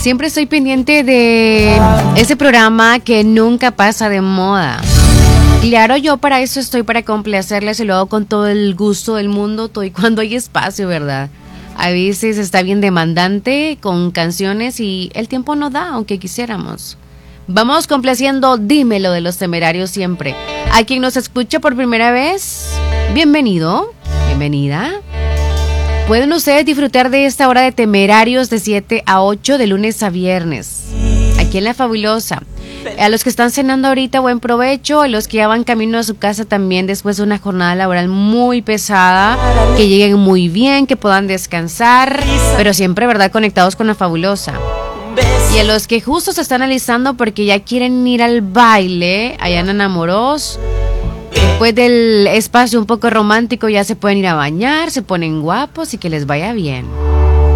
Siempre estoy pendiente de ese programa que nunca pasa de moda. Claro, yo para eso estoy, para complacerles, y lo hago con todo el gusto del mundo, todo y cuando hay espacio, ¿verdad? A veces está bien demandante con canciones y el tiempo no da, aunque quisiéramos. Vamos complaciendo Dímelo de Los Temerarios siempre. A quien nos escucha por primera vez, bienvenido, bienvenida. Pueden ustedes disfrutar de esta hora de Temerarios de 7 a 8 de lunes a viernes, aquí en La Fabulosa. A los que están cenando ahorita, buen provecho. A los que ya van camino a su casa también después de una jornada laboral muy pesada, que lleguen muy bien, que puedan descansar, pero siempre, ¿verdad?, conectados con La Fabulosa. Y a los que justo se están alistando porque ya quieren ir al baile, allá en Enamoros, después del espacio un poco romántico, ya se pueden ir a bañar, se ponen guapos y que les vaya bien.